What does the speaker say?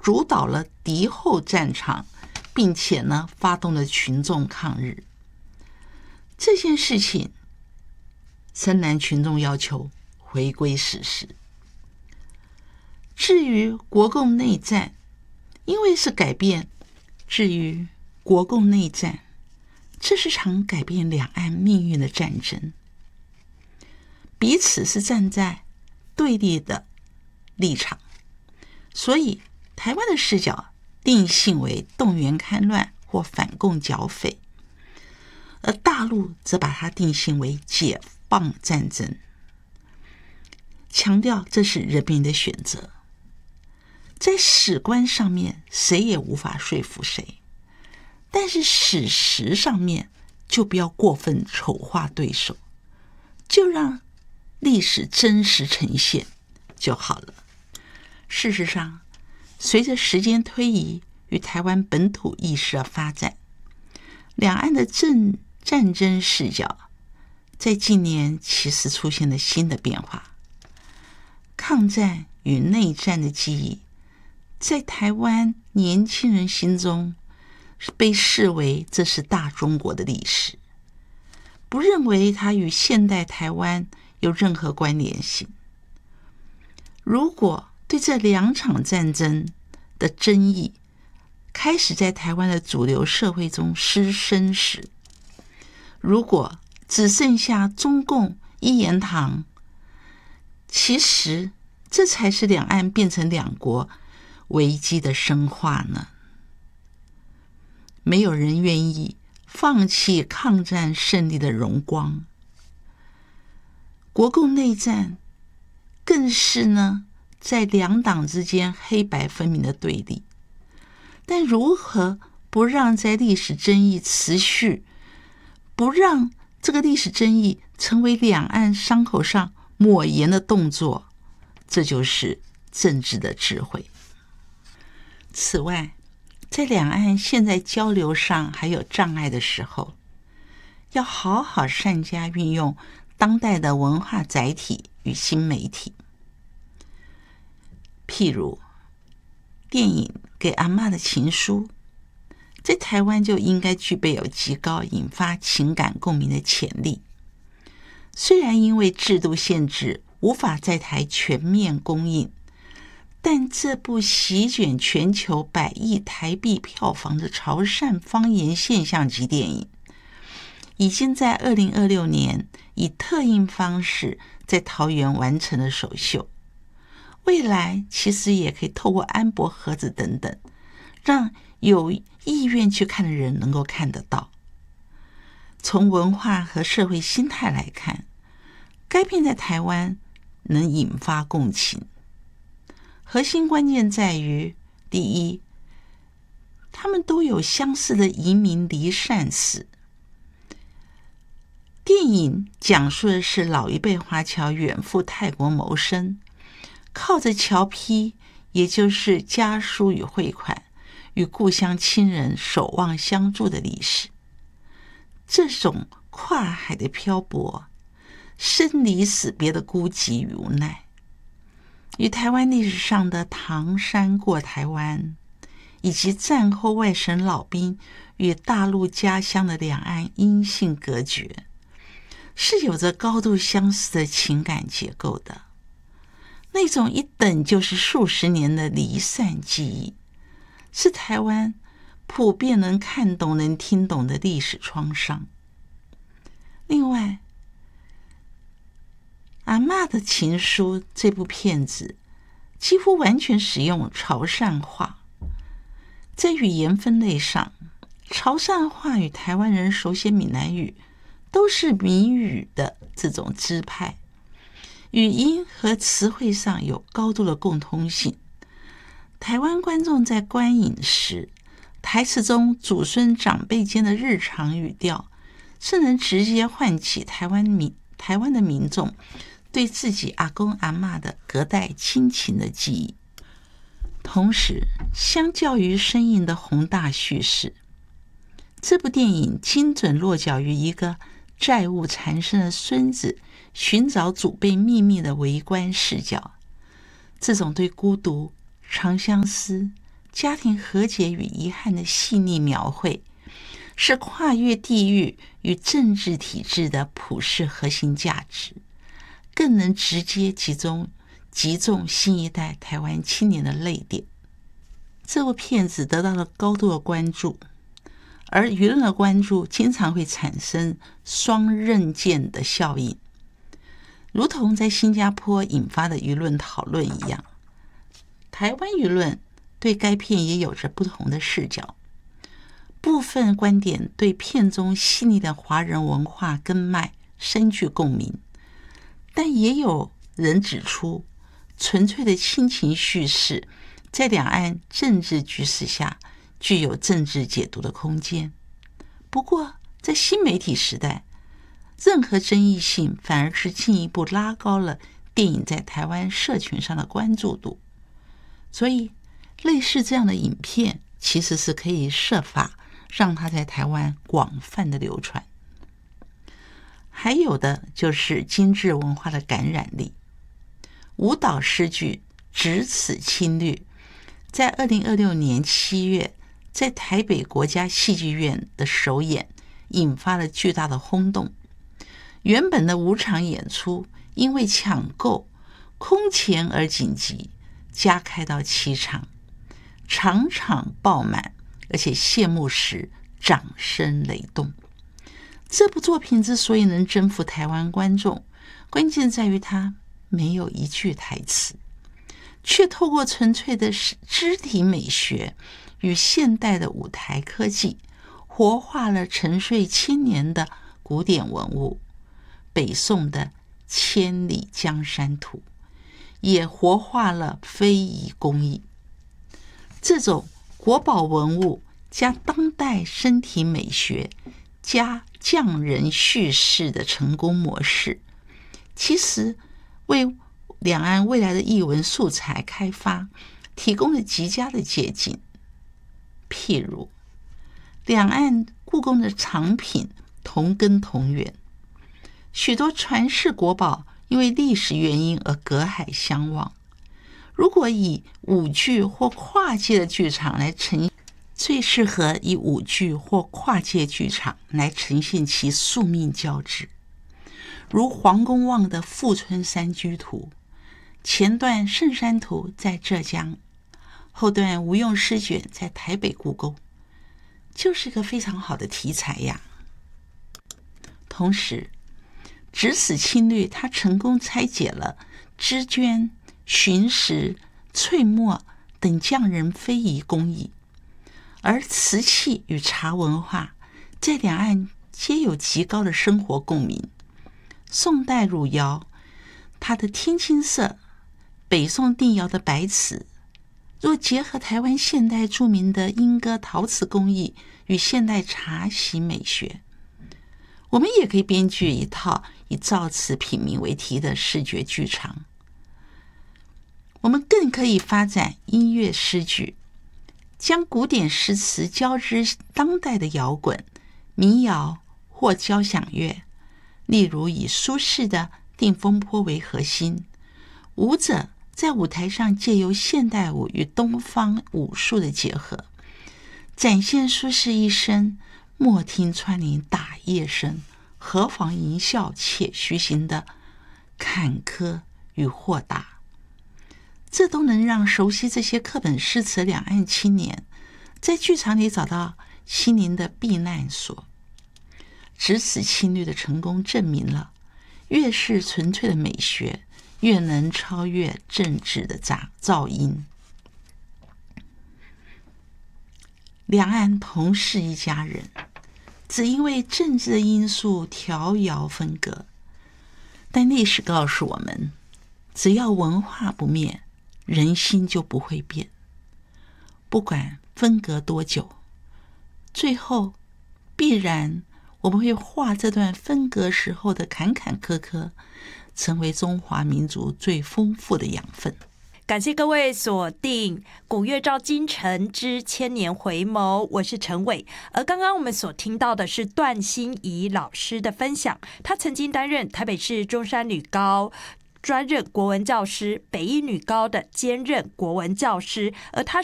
主导了敌后战场，并且呢发动了群众抗日。这件事情，深蓝群众要求回归史实。至于国共内战，因为是改变，至于国共内战，这是场改变两岸命运的战争，彼此是站在对立的立场，所以台湾的视角定性为动员戡乱或反共剿匪，而大陆则把它定性为解放战争，强调这是人民的选择。在史观上面，谁也无法说服谁，但是史实上面就不要过分丑化对手，就让历史真实呈现就好了。事实上，随着时间推移与台湾本土意识的发展，两岸的战争视角在近年其实出现了新的变化。抗战与内战的记忆在台湾年轻人心中被视为这是大中国的历史，不认为它与现代台湾有任何关联性。如果对这两场战争的争议开始在台湾的主流社会中失声时，如果只剩下中共一言堂，其实这才是两岸变成两国危机的深化呢。没有人愿意放弃抗战胜利的荣光，国共内战更是呢在两党之间黑白分明的对立。但如何不让在历史争议持续，不让这个历史争议成为两岸伤口上抹盐的动作，这就是政治的智慧。此外，在两岸现在交流上还有障碍的时候，要好好善加运用当代的文化载体与新媒体。譬如电影《给阿嬷的情书》，在台湾就应该具备有极高引发情感共鸣的潜力。虽然因为制度限制无法在台全面公映，但这部席卷全球100亿台币票房的潮汕方言现象级电影，已经在2026年以特映方式在桃园完成了首秀。未来其实也可以透过安博盒子等等，让有意愿去看的人能够看得到。从文化和社会心态来看，该片在台湾能引发共情。核心关键在于，第一，他们都有相似的移民离散史。电影讲述的是老一辈华侨远赴泰国谋生，靠着侨批，也就是家书与汇款，与故乡亲人守望相助的历史。这种跨海的漂泊，生离死别的孤寂与无奈，与台湾历史上的唐山过台湾，以及战后外省老兵与大陆家乡的两岸音信隔绝，是有着高度相似的情感结构的。那种一等就是数十年的离散记忆，是台湾普遍能看懂、能听懂的历史创伤。另外，阿嬷的情书这部片子几乎完全使用潮汕话，在语言分类上，潮汕话与台湾人手写闽南语都是闽语的这种支派，语音和词汇上有高度的共通性。台湾观众在观影时，台词中祖孙长辈间的日常语调是能直接唤起台湾的民众对自己阿公阿嬷的隔代亲情的记忆。同时，相较于生硬的宏大叙事，这部电影精准落脚于一个债务缠身的孙子寻找祖辈秘密的围观视角。这种对孤独、长相思、 家庭和解与遗憾的细腻描绘，是跨越地域与政治体制的普世核心价值，更能直接击中新一代台湾青年的泪点。这部片子得到了高度的关注，而舆论的关注经常会产生双刃剑的效应，如同在新加坡引发的舆论讨论一样，台湾舆论对该片也有着不同的视角。部分观点对片中细腻的华人文化根脉深具共鸣，但也有人指出，纯粹的亲情叙事在两岸政治局势下具有政治解读的空间。不过，在新媒体时代，任何争议性反而是进一步拉高了电影在台湾社群上的关注度。所以，类似这样的影片其实是可以设法让它在台湾广泛的流传。还有的就是精致文化的感染力。舞蹈诗剧《只此青绿》在2026年7月在台北国家戏剧院的首演，引发了巨大的轰动。原本的5场演出因为抢购空前而紧急，加开到7场，场场爆满，而且谢幕时掌声雷动。这部作品之所以能征服台湾观众，关键在于它没有一句台词，却透过纯粹的肢体美学与现代的舞台科技，活化了沉睡千年的古典文物。北宋的《千里江山图》也活化了非遗工艺。这种国宝文物加当代身体美学加匠人叙事的成功模式，其实为两岸未来的艺文素材开发提供了极佳的借鉴。譬如两岸故宫的藏品同根同源，许多传世国宝因为历史原因而隔海相望。如果以舞剧或跨界的剧场来呈现，最适合以舞剧或跨界剧场来呈现其宿命交织，如黄公望的《富春山居图》，前段《圣山图》在浙江，后段吴用诗卷在台北故宫，就是个非常好的题材呀。同时，只此青绿它成功拆解了织绢、寻石、淬墨等匠人非遗工艺，而瓷器与茶文化在两岸皆有极高的生活共鸣。宋代汝窑它的天青色，北宋定窑的白瓷，若结合台湾现代著名的莺歌陶瓷工艺与现代茶席美学，我们也可以编剧一套以造词品茗为题的视觉剧场。我们更可以发展音乐诗句，将古典诗词交织当代的摇滚、民谣或交响乐，例如以苏轼的《定风波》为核心，舞者在舞台上借由现代舞与东方武术的结合，展现苏轼一生莫听穿林打叶声，何妨吟啸且徐行的坎坷与豁达。这都能让熟悉这些课本诗词两岸青年在剧场里找到心灵的避难所。只此青绿的成功证明了，越是纯粹的美学，越能超越政治的噪音。两岸同是一家人，只因为政治的因素调摇分隔。但历史告诉我们，只要文化不灭，人心就不会变。不管分隔多久，最后必然我们会化这段分隔时候的坎坎坷坷，成为中华民族最丰富的养分。 感谢各位锁定古月照今晨之千年回眸，我是陈伟。而刚刚我们所听到的是段心怡老师的分享，他曾经担任台北市中山女高专任国文教师，北一女高的兼任国文教师，而他